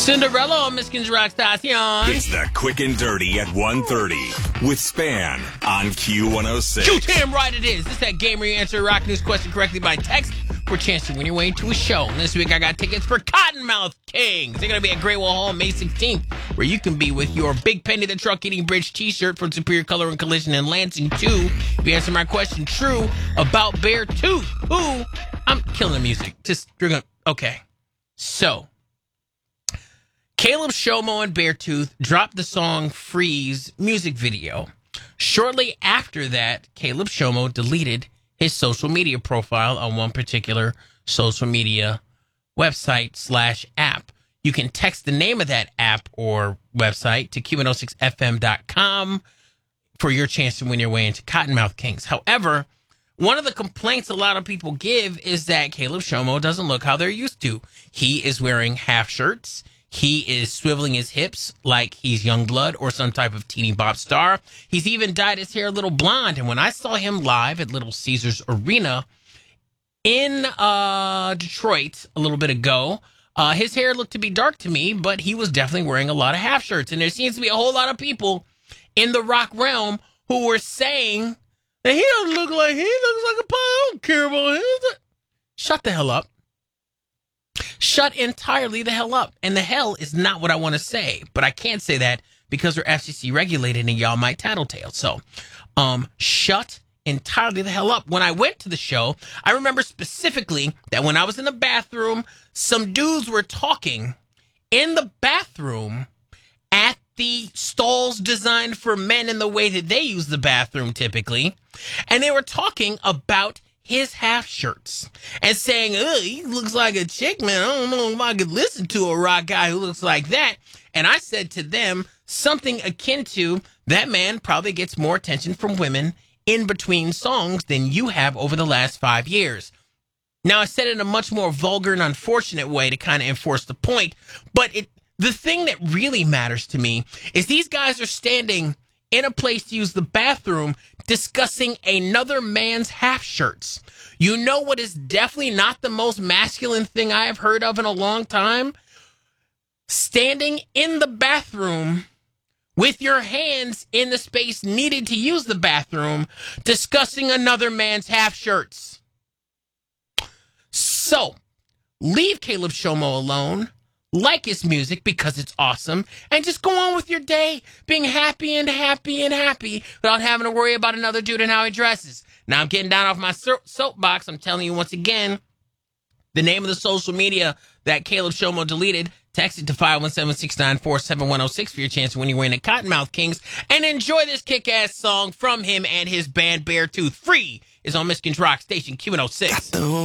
Cinderella on Miskin's Rock Station. It's the Quick and Dirty at 1:30 with Span on Q106. Damn right it is. This is that game where you answer a rock news question correctly by text for a chance to win your way into a show. And this week I got tickets for Cottonmouth Kings. They're going to be at Great Wall Hall May 16th, where you can be with your Big Penny the Truck Eating Bridge t-shirt from Superior Color and Collision in Lansing 2. If you answer my question true about Beartooth, who... I'm killing the music. Okay. So... Caleb Shomo and Beartooth dropped the song Freeze music video. Shortly after that, Caleb Shomo deleted his social media profile on one particular social media website / app. You can text the name of that app or website to q106fm.com for your chance to win your way into Cottonmouth Kings. However, one of the complaints a lot of people give is that Caleb Shomo doesn't look how they're used to. He is wearing half shirts. He is swiveling his hips like he's Youngblood or some type of teeny bop star. He's even dyed his hair a little blonde. And when I saw him live at Little Caesars Arena in Detroit a little bit ago, his hair looked to be dark to me, but he was definitely wearing a lot of half shirts. And there seems to be a whole lot of people in the rock realm who were saying that he doesn't look like he looks like a punk. I don't care about him. Shut the hell up. Shut entirely the hell up. And the hell is not what I want to say. But I can't say that because we're FCC regulated and y'all might tattletale. So, shut entirely the hell up. When I went to the show, I remember specifically that when I was in the bathroom, some dudes were talking in the bathroom at the stalls designed for men in the way that they use the bathroom typically. And they were talking about his half shirts and saying, he looks like a chick, man. I don't know if I could listen to a rock guy who looks like that. And I said to them something akin to, that man probably gets more attention from women in between songs than you have over the last 5 years. Now, I said it in a much more vulgar and unfortunate way to kind of enforce the point, but the thing that really matters to me is these guys are standing in a place to use the bathroom discussing another man's half shirts. You know what is definitely not the most masculine thing I have heard of in a long time? Standing in the bathroom with your hands in the space needed to use the bathroom discussing another man's half shirts. So, leave Caleb Shomo alone. Like his music because it's awesome, and just go on with your day being happy and happy and happy without having to worry about another dude and how he dresses. Now I'm getting down off my soapbox. I'm telling you once again, the name of the social media that Caleb Shomo deleted. Text it to 517-694-7106 for your chance to win your way into Cottonmouth Kings, and enjoy this kick-ass song from him and his band Beartooth. Free is on Miskin's Rock Station Q106.